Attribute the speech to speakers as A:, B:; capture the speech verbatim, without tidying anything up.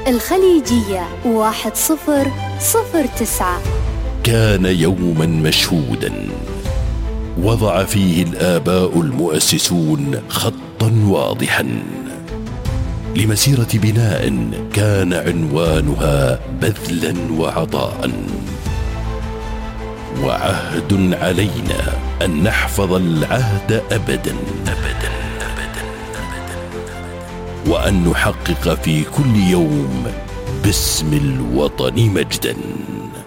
A: الخليجية واحد صفر صفر تسعة.
B: كان يوما مشهودا وضع فيه الآباء المؤسسون خطا واضحا لمسيرة بناء كان عنوانها بذلا وعطاء. وعهد علينا أن نحفظ العهد أبدا أبدا أبدا أبدا، وأن نحقق في كل يوم باسم الوطن مجدا.